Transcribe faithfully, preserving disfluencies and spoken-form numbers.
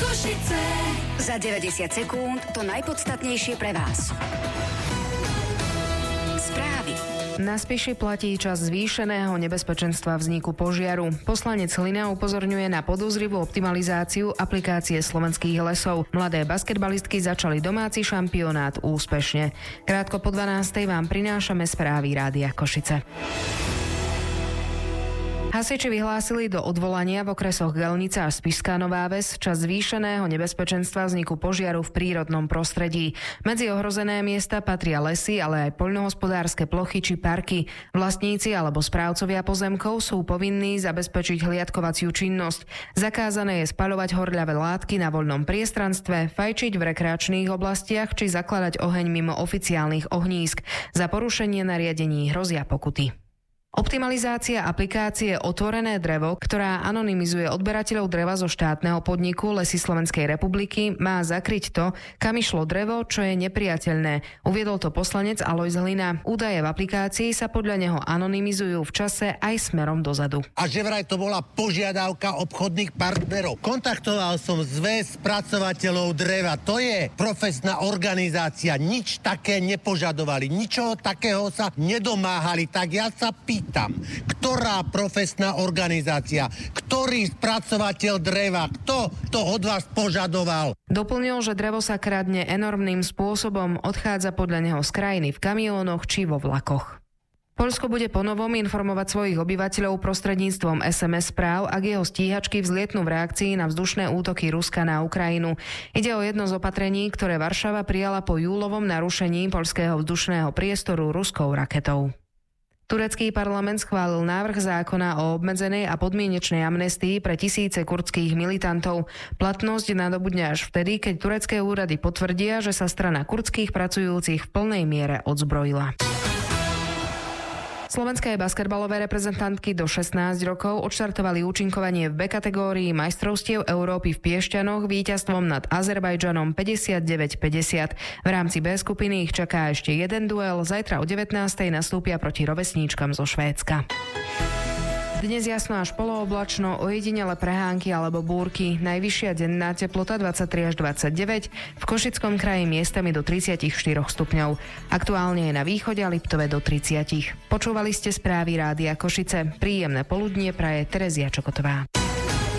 Košice. Za deväťdesiat sekúnd to najpodstatnejšie pre vás. Správy. Na Spiši platí čas zvýšeného nebezpečenstva vzniku požiaru. Poslanec Hlina upozorňuje na podozrivú optimalizáciu aplikácie Slovenských lesov. Mladé basketbalistky začali domáci šampionát úspešne. Krátko po dvanástej vám prinášame správy Rádia Košice. Hasiči vyhlásili do odvolania v okresoch Gelnica a Spišská Nová Ves čas zvýšeného nebezpečenstva vzniku požiaru v prírodnom prostredí. Medzi ohrozené miesta patria lesy, ale aj poľnohospodárske plochy či parky. Vlastníci alebo správcovia pozemkov sú povinní zabezpečiť hliadkovaciu činnosť. Zakázané je spaľovať horľavé látky na voľnom priestranstve, fajčiť v rekreačných oblastiach či zakladať oheň mimo oficiálnych ohnízk. Za porušenie nariadení hrozia pokuty. Optimalizácia aplikácie Otvorené drevo, ktorá anonymizuje odberateľov dreva zo štátneho podniku Lesy Slovenskej republiky, má zakryť to, kam išlo drevo, čo je nepriateľné. Uviedol to poslanec Alojz Hlina. Údaje v aplikácii sa podľa neho anonymizujú v čase aj smerom dozadu. A že vraj to bola požiadavka obchodných partnerov. Kontaktoval som zväz spracovateľov dreva. To je profesná organizácia. Nič také nepožadovali. Ničoho takého sa nedomáhali. Tak ja sa pýtam. Tam, ktorá profesná organizácia, ktorý spracovateľ dreva, kto to od vás požadoval? Doplnil, že drevo sa kradne enormným spôsobom, odchádza podľa neho z krajiny v kamiónoch či vo vlakoch. Poľsko bude ponovom informovať svojich obyvateľov prostredníctvom es em es správ, ak jeho stíhačky vzlietnú v reakcii na vzdušné útoky Ruska na Ukrajinu. Ide o jedno z opatrení, ktoré Varšava prijala po júlovom narušení poľského vzdušného priestoru ruskou raketou. Turecký parlament schválil návrh zákona o obmedzenej a podmienečnej amnestii pre tisíce kurdských militantov. Platnosť nadobudne až vtedy, keď turecké úrady potvrdia, že sa strana kurdských pracujúcich v plnej miere odzbrojila. Slovenské basketbalové reprezentantky do šestnásť rokov odštartovali účinkovanie v B kategórii majstrovstiev Európy v Piešťanoch víťazstvom nad Azerbajdžanom päťdesiatdeväť päťdesiat. V rámci B skupiny ich čaká ešte jeden duel. Zajtra o devätnástej nastúpia proti rovesníčkam zo Švédska. Dnes jasno až polooblačno, ojedinele prehánky alebo búrky. Najvyššia denná teplota dvadsaťtri až dvadsaťdeväť, v Košickom kraji miestami do tridsaťštyri stupňov. Aktuálne je na východe a Liptove do tridsať. Počúvali ste správy Rádia Košice. Príjemné poludnie praje Terezia Čokotová.